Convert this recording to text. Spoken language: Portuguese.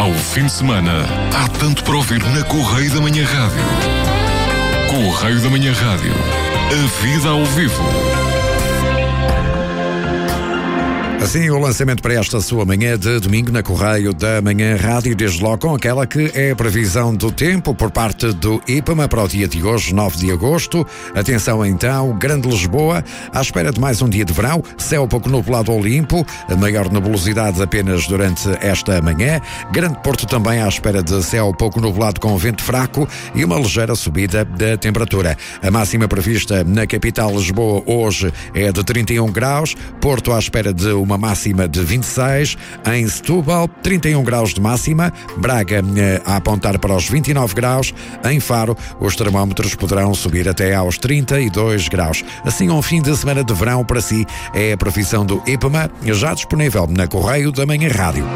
Ao fim de semana, há tanto para ouvir na Correio da Manhã Rádio. Correio da Manhã Rádio. A vida ao vivo. Assim, o lançamento para esta sua manhã de domingo na Correio da Manhã Rádio, desde logo com aquela que é a previsão do tempo por parte do IPMA para o dia de hoje, 9 de agosto. Atenção então, Grande Lisboa, à espera de mais um dia de verão, céu pouco nublado ou limpo, a maior nebulosidade apenas durante esta manhã. Grande Porto também à espera de céu pouco nublado com vento fraco e uma ligeira subida da temperatura. A máxima prevista na capital Lisboa hoje é de 31 graus, Porto à espera de uma máxima de 26, em Setúbal 31 graus de máxima, Braga a apontar para os 29 graus, em Faro os termómetros poderão subir até aos 32 graus. Assim, um fim de semana de verão para si é a previsão do IPMA, já disponível na Correio da Manhã Rádio.